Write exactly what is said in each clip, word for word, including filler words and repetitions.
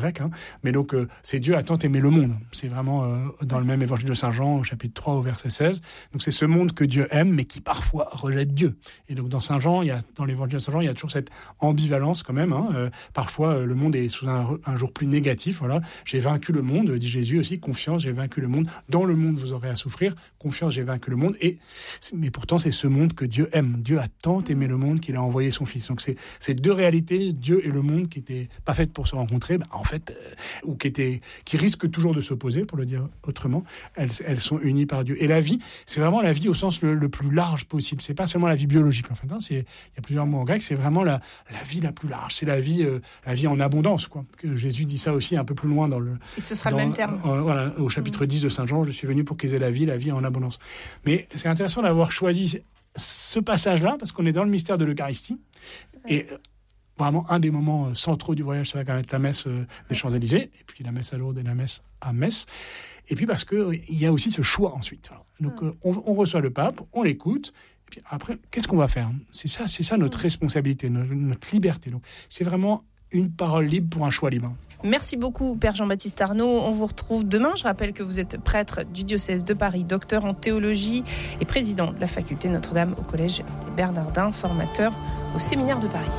grec, hein. Mais donc, euh, c'est Dieu a tant aimé le monde. C'est vraiment euh, dans le même évangile de Saint Jean, au chapitre trois, au verset seize. Donc, c'est ce monde que Dieu aime, mais qui parfois rejette Dieu. Et donc, dans Saint Jean, il y a, dans l'évangile de Saint Jean, il y a toujours cette ambivalence quand même, hein. Euh, parfois, euh, le monde est sous un, un jour plus négatif. Voilà. J'ai vaincu le monde, dit Jésus aussi. Confiance, j'ai vaincu le monde. Dans le monde, vous aurez à souffrir. Confiance, j'ai vaincu le monde. Et, mais pourtant, c'est ce monde que Dieu aime. Dieu a tant aimé le monde qu'il a envoyé son Fils. Donc, c'est, c'est deux réalités, Dieu et le monde, qui n'étaient pas faites pour se rencontrer, bah, en fait, euh, ou qui, étaient, qui risquent toujours de s'opposer, pour le dire autrement. Elles, elles sont unies par Dieu. Et la vie, c'est vraiment la vie au sens le, le plus large possible. C'est pas seulement la vie biologique, en fait. Hein. C'est, il y a plusieurs mots en grec. C'est vraiment la, la vie la plus large. C'est la vie, euh, la vie en abondance, quoi. Que Jésus dit ça aussi un peu plus loin dans le. Et ce sera dans, le même terme. Euh, voilà, au chapitre mmh. dix de Saint Jean, je suis venu pour qu'ils aient la vie, la vie en abondance. Mais c'est intéressant d'avoir choisi ce passage-là, parce qu'on est dans le mystère de l'Eucharistie. Ouais. Et vraiment, un des moments centraux du voyage, ça va quand même être la messe des Champs-Élysées, et puis la messe à Lourdes et la messe à Metz. Et puis parce qu'il y a aussi ce choix ensuite. Donc, mmh. on, on reçoit le pape, on l'écoute, et puis après, qu'est-ce qu'on va faire ? C'est ça, c'est ça notre mmh. responsabilité, notre, notre liberté. Donc, c'est vraiment une parole libre pour un choix libre. Merci beaucoup, Père Jean-Baptiste Arnaud. On vous retrouve demain. Je rappelle que vous êtes prêtre du diocèse de Paris, docteur en théologie et président de la faculté Notre-Dame au Collège des Bernardins, formateur au séminaire de Paris.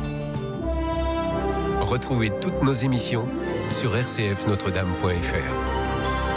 Retrouvez toutes nos émissions sur r c f notre dame point f r.